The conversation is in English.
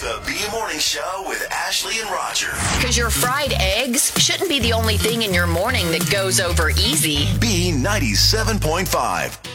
the B Morning Show with Ashley and Roger. Because your fried eggs shouldn't be the only thing in your morning that goes over easy. B 97.5.